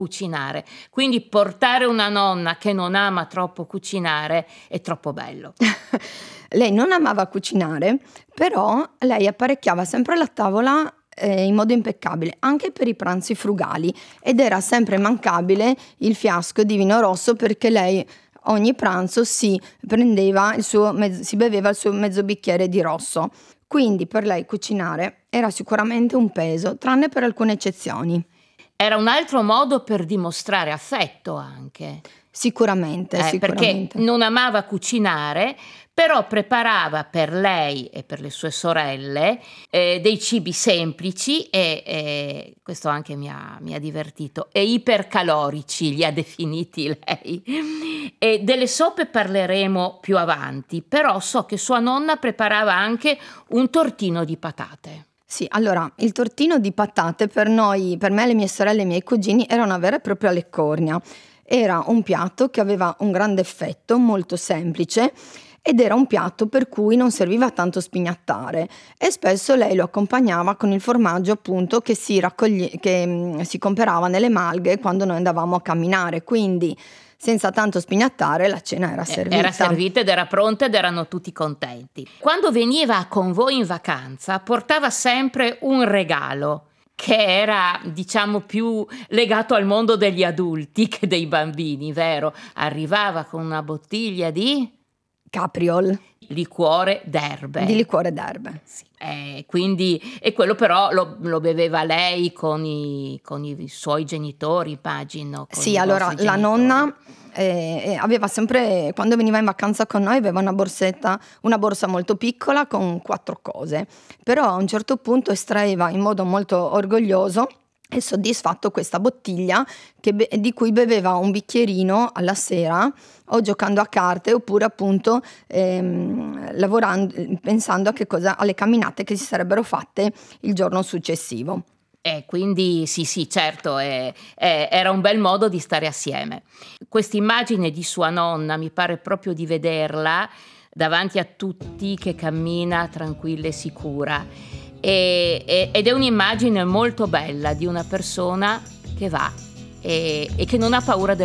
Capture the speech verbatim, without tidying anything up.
cucinare. Quindi portare una nonna che non ama troppo cucinare è troppo bello. Lei non amava cucinare, però lei apparecchiava sempre la tavola eh, in modo impeccabile, anche per i pranzi frugali, ed era sempre immancabile il fiasco di vino rosso, perché lei ogni pranzo si prendeva il suo mezzo, si beveva il suo mezzo bicchiere di rosso. Quindi per lei cucinare era sicuramente un peso, tranne per alcune eccezioni. Era un altro modo per dimostrare affetto anche. Sicuramente, Eh, perché sicuramente. non amava cucinare, però preparava per lei e per le sue sorelle eh, dei cibi semplici e, e questo anche mi ha, mi ha divertito, e ipercalorici li ha definiti lei. E delle soppe parleremo più avanti, però so che sua nonna preparava anche un tortino di patate. Sì, allora, il tortino di patate per noi, per me, le mie sorelle e i miei cugini, era una vera e propria leccornia. Era un piatto che aveva un grande effetto, molto semplice, ed era un piatto per cui non serviva tanto spignattare, e spesso lei lo accompagnava con il formaggio, appunto, che si raccoglie, che mh, si comperava nelle malghe quando noi andavamo a camminare, quindi senza tanto spignattare la cena era servita. Era servita ed era pronta ed erano tutti contenti. Quando veniva con voi in vacanza portava sempre un regalo che era, diciamo, più legato al mondo degli adulti che dei bambini, vero? Arrivava con una bottiglia di Capriol, liquore d'erbe. di liquore d'erbe. Sì. Eh, quindi, e quello però lo, lo beveva lei con i, con i suoi genitori, immagino. Con Sì, i allora vostri la genitori. nonna eh, eh, aveva sempre, quando veniva in vacanza con noi, aveva una borsetta, una borsa molto piccola con quattro cose, però a un certo punto estraeva in modo molto orgoglioso e soddisfatto questa bottiglia che be- di cui beveva un bicchierino alla sera, o giocando a carte, oppure appunto ehm, lavorando, pensando a che cosa, alle camminate che si sarebbero fatte il giorno successivo. E quindi sì, sì, certo, è, è, era un bel modo di stare assieme. Questa immagine di sua nonna, mi pare proprio di vederla davanti a tutti che cammina tranquilla e sicura. E, e, ed è un'immagine molto bella di una persona che va e, e che non ha paura del